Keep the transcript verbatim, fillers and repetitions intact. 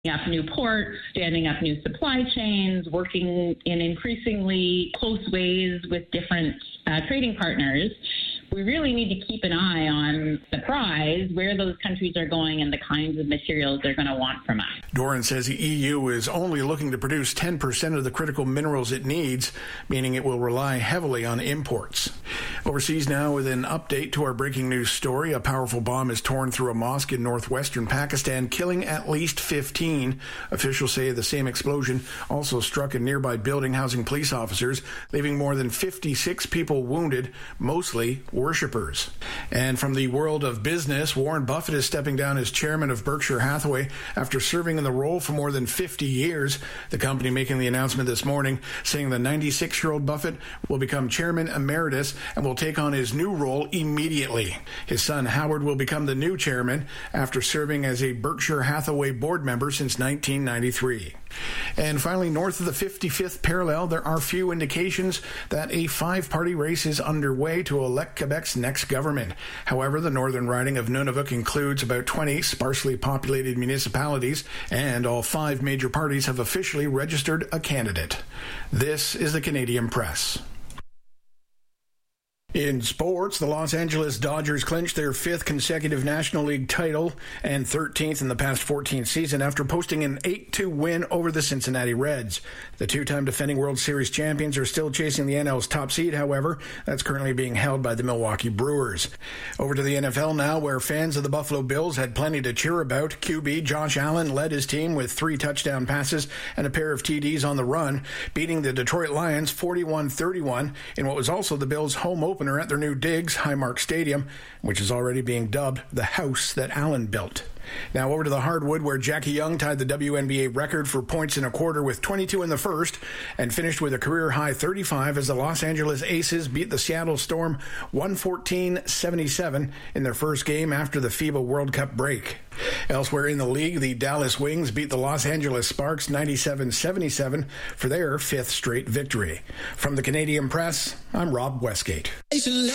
up new ports, standing up new supply chains, working in increasingly close ways with different uh, trading partners. We really need to keep an eye on the prize, where those countries are going and the kinds of materials they're going to want from us. Doran says the E U is only looking to produce ten percent of the critical minerals it needs, meaning it will rely heavily on imports. Overseas now with an update to our breaking news story. A powerful bomb is torn through a mosque in northwestern Pakistan, killing at least fifteen. Officials say the same explosion also struck a nearby building housing police officers, leaving more than fifty-six people wounded, mostly worshippers. And from the world of business, Warren Buffett is stepping down as chairman of Berkshire Hathaway after serving in the role for more than fifty years. The company making the announcement this morning, saying the ninety-six-year-old Buffett will become chairman emeritus and will take on his new role immediately. His son Howard will become the new chairman after serving as a Berkshire Hathaway board member since nineteen ninety-three. And finally, north of the fifty-fifth parallel, there are few indications that a five-party race is underway to elect Quebec's next government. However, the northern riding of Nunavut includes about twenty sparsely populated municipalities, and all five major parties have officially registered a candidate. This is the Canadian Press. In sports, the Los Angeles Dodgers clinched their fifth consecutive National League title and thirteenth in the past fourteen season after posting an eight two win over the Cincinnati Reds. The two-time defending World Series champions are still chasing the N L's top seed, however. That's currently being held by the Milwaukee Brewers. Over to the N F L now, where fans of the Buffalo Bills had plenty to cheer about. Q B Josh Allen led his team with three touchdown passes and a pair of T Ds on the run, beating the Detroit Lions forty-one thirty-one in what was also the Bills' home opener at their new Diggs Highmark Stadium, which is already being dubbed the house that Allen built. Now over to the hardwood, where Jackie Young tied the W N B A record for points in a quarter with twenty-two in the first and finished with a career-high thirty-five as the Los Angeles Aces beat the Seattle Storm one fourteen seventy-seven in their first game after the FIBA World Cup break. Elsewhere in the league, the Dallas Wings beat the Los Angeles Sparks ninety-seven seventy-seven for their fifth straight victory. From the Canadian Press, I'm Rob Westgate.